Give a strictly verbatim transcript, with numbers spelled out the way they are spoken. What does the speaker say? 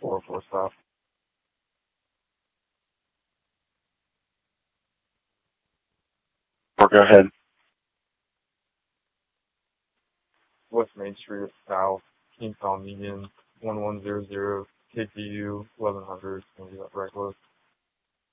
four oh four stop. Or go ahead. West Main Street, South, Kingstown Median, one one zero zero, K P U, eleven hundred, maybe that right close.